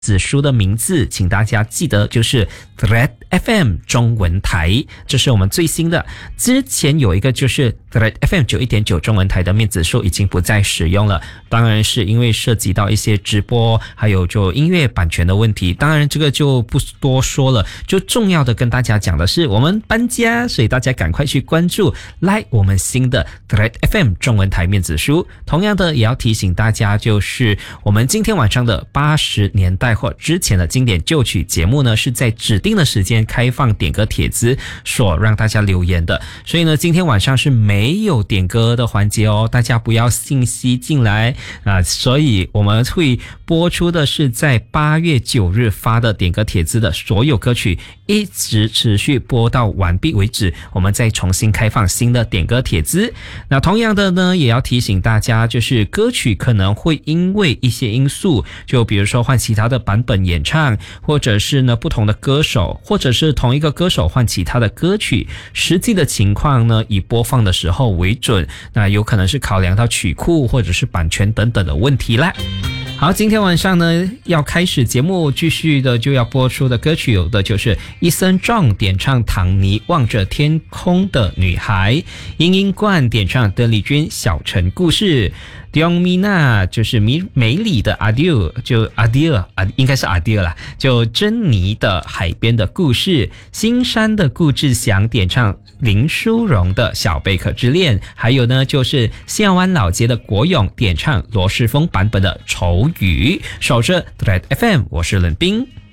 子书的名字，请大家记得就是 Thread FM 中文台，这是我们最新的。之前有一个就是 Thread FM 91.9中文台的面子书已经不再使用了，当然是因为涉及到一些直播还有就音乐版权的问题，当然这个就不多说了。就重要的跟大家讲的是我们搬家，所以大家赶快去关注来我们新的 Thread FM 中文台面子书。同样的也要提醒大家，就是我们今天晚上的80年代或之前的经典旧曲节目呢，是在指定的时间开放点歌帖子所让大家留言的，所以呢今天晚上是没有点歌的环节哦，大家不要信息进来所以我们会播出的是在8月9日发的点歌帖子的所有歌曲，一直持续播到完毕为止，我们再重新开放新的点歌帖子。那同样的呢也要提醒大家，就是歌曲可能会因为一些因素，就比如说换其他的版本演唱，或者是呢不同的歌手，或者是同一个歌手换其他的歌曲，实际的情况呢以播放的时候为准，那有可能是考量到曲库或者是版权等等的问题啦。好，今天晚上呢要开始节目，继续的就要播出的歌曲有的就是 Eason John 点唱唐尼望着天空的女孩，殷英冠点唱邓丽君小城故事，Dion Mina 就是美里的 Adieu 就 Adieu 应该是 Adieu 啦，就珍妮的海边的故事，新山的顾志祥点唱林淑荣的小贝壳之恋，还有呢就是西洋湾老街的国勇点唱罗世峰版本的愁雨。守着 Thread FM， 我是冷冰。